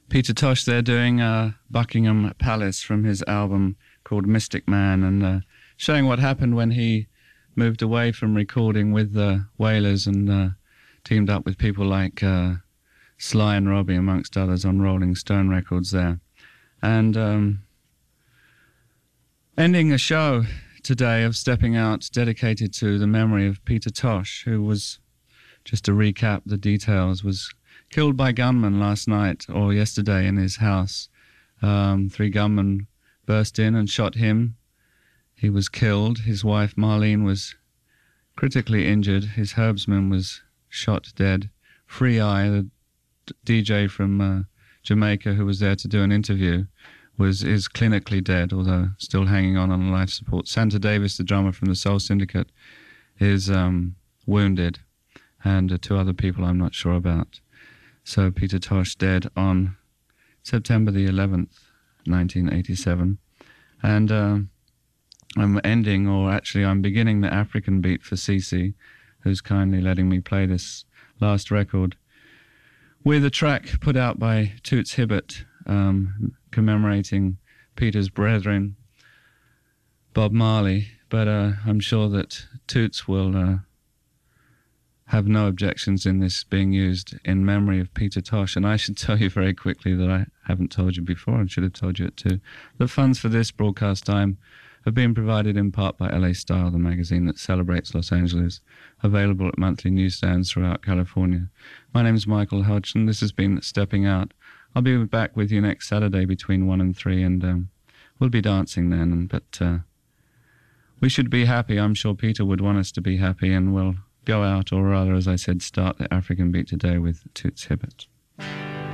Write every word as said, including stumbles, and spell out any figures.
Peter Tosh there doing uh, Buckingham Palace from his album called Mystic Man, and uh, showing what happened when he moved away from recording with the Wailers and uh, teamed up with people like uh, Sly and Robbie, amongst others, on Rolling Stone Records there. And um, ending a show today of Stepping Out dedicated to the memory of Peter Tosh, who was, just to recap the details, was killed by gunmen last night or yesterday in his house. Um, three gunmen burst in and shot him. He was killed. His wife Marlene was critically injured. His herbsman was shot dead. Free Eye, the D J from uh, Jamaica who was there to do an interview, was is clinically dead, although still hanging on on life support. Santa Davis, the drummer from the Soul Syndicate, is um, wounded, and uh, two other people I'm not sure about. So Peter Tosh dead on September the eleventh, nineteen eighty-seven. And uh, I'm ending, or actually I'm beginning the African beat for Cece, who's kindly letting me play this last record, with a track put out by Toots Hibbert, um, commemorating Peter's brethren, Bob Marley. But uh, I'm sure that Toots will uh, have no objections in this being used in memory of Peter Tosh. And I should tell you very quickly that I haven't told you before, and should have told you it too. The funds for this broadcast time have been provided in part by L A Style, the magazine that celebrates Los Angeles, available at monthly newsstands throughout California. My name is Michael Hodgson. This has been Stepping Out. I'll be back with you next Saturday between one and three, and um, we'll be dancing then. And, but uh, we should be happy. I'm sure Peter would want us to be happy, and we'll go out, or rather, as I said, start the African beat today with Toots Hibbert.